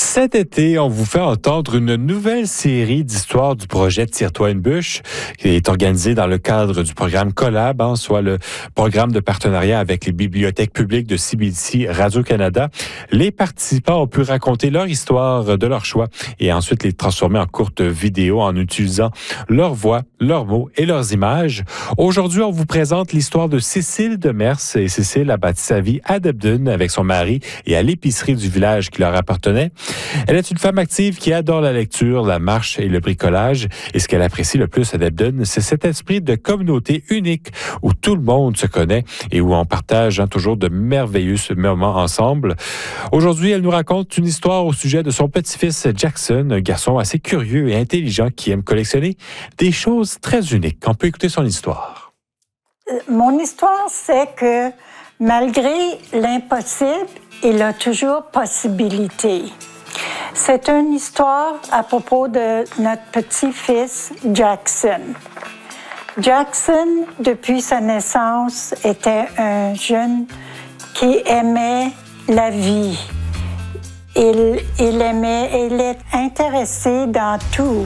Cet été, on vous fait entendre une nouvelle série d'histoires du projet Tire-toi une bûche, qui est organisé dans le cadre du programme Collab, soit le programme de partenariat avec les bibliothèques publiques de CBC Radio-Canada. Les participants ont pu raconter leur histoire de leur choix et ensuite les transformer en courtes vidéos en utilisant leur voix, leurs mots et leurs images. Aujourd'hui, on vous présente l'histoire de Cécile Demers. Et Cécile a bâti sa vie à Debden avec son mari et à l'épicerie du village qui leur appartenait. Elle est une femme active qui adore la lecture, la marche et le bricolage. Et ce qu'elle apprécie le plus à Debden, c'est cet esprit de communauté unique où tout le monde se connaît et où on partage toujours de merveilleux moments ensemble. Aujourd'hui, elle nous raconte une histoire au sujet de son petit-fils Jackson, un garçon assez curieux et intelligent qui aime collectionner des choses très uniques. On peut écouter son histoire. Mon histoire, c'est que malgré l'impossible, il a toujours possibilité. C'est une histoire à propos de notre petit-fils Jackson. Jackson, depuis sa naissance, était un jeune qui aimait la vie. Il est intéressé dans tout.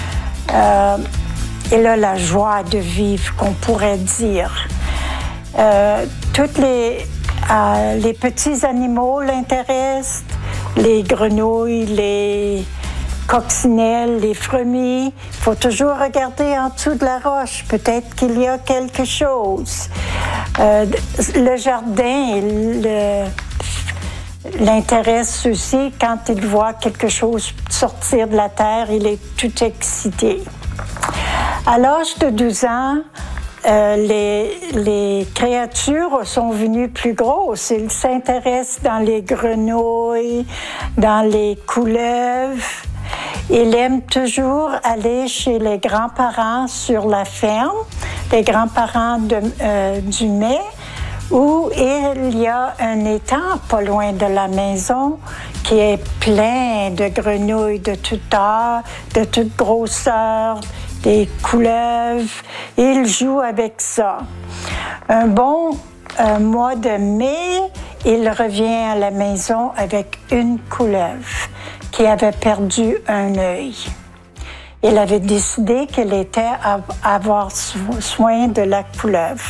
Il a la joie de vivre, qu'on pourrait dire. Toutes les petits animaux l'intéressent, les grenouilles, les coccinelles, les fourmis. Il faut toujours regarder en dessous de la roche. Peut-être qu'il y a quelque chose. Le jardin l'intéresse aussi. Quand il voit quelque chose sortir de la terre, il est tout excité. À l'âge de 12 ans, les créatures sont venues plus grosses. Il s'intéresse dans les grenouilles, dans les couleuvres. Il aime toujours aller chez les grands-parents sur la ferme, les grands-parents du mai, où il y a un étang pas loin de la maison qui est plein de grenouilles de toute taille, de toute grosseur, des couleuvres. Il joue avec ça. Un bon mois de mai, il revient à la maison avec une couleuvre qui avait perdu un œil. Il avait décidé qu'il était à avoir soin de la couleuvre.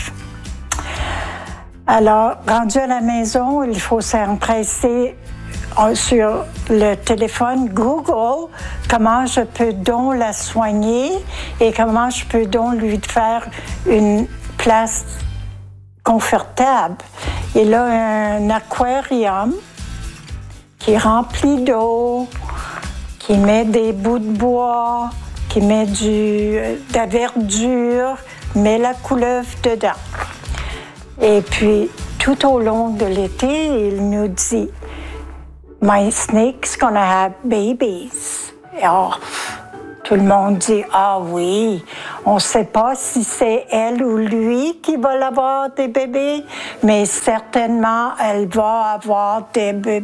Alors, rendu à la maison, il faut s'empresser sur le téléphone Google comment je peux donc la soigner et comment je peux donc lui faire une place confortable. Il a un aquarium qui est rempli d'eau, qui met des bouts de bois, qui met de la verdure, met la couleuvre dedans. Et puis, tout au long de l'été, il nous dit « My snake's gonna have babies ». Oh, tout le monde dit « Ah oui, on ne sait pas si c'est elle ou lui qui va avoir des bébés, mais certainement, elle va avoir des bébés ».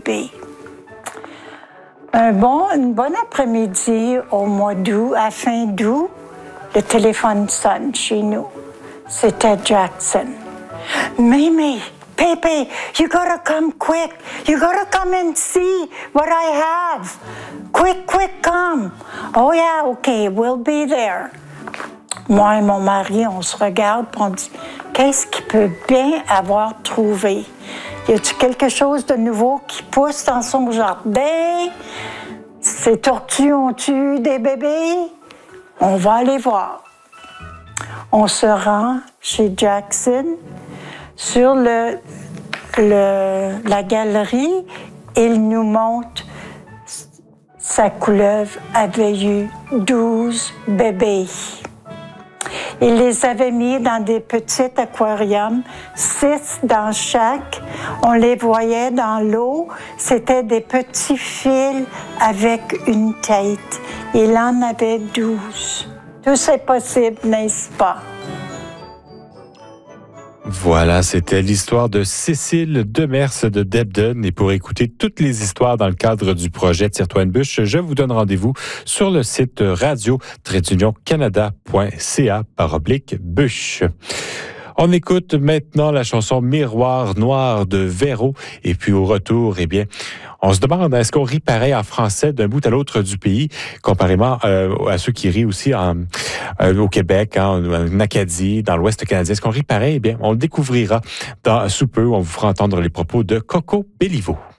Une bonne après-midi au mois d'août, à fin d'août, le téléphone sonne chez nous. C'était Jackson. Mimi, Pepe, you gotta come quick. You gotta come and see what I have. Quick, come. Oh yeah, okay, we'll be there. Moi et mon mari, on se regarde et on dit, qu'est-ce qu'il peut bien avoir trouvé? Y a-t-il quelque chose de nouveau qui pousse dans son jardin? Ces tortues ont-tu des bébés? On va aller voir. On se rend chez Jackson. Sur la galerie, il nous montre sa couleuvre avait eu 12 bébés. Il les avait mis dans des petits aquariums, 6 dans chaque. On les voyait dans l'eau. C'était des petits fils avec une tête. Il en avait 12. Tout c'est possible, n'est-ce pas? Voilà, c'était l'histoire de Cécile Demers de Debden. Et pour écouter toutes les histoires dans le cadre du projet Tire-toi une bûche, je vous donne rendez-vous sur le site radio-canada.ca/bûche. On écoute maintenant la chanson Miroir noir de Véro. Et puis au retour, eh bien, on se demande, est-ce qu'on rit pareil en français d'un bout à l'autre du pays, comparément à ceux qui rient aussi au Québec, en Acadie, dans l'Ouest canadien. Est-ce qu'on rit pareil? Eh bien, on le découvrira sous peu. On vous fera entendre les propos de Coco Béliveau.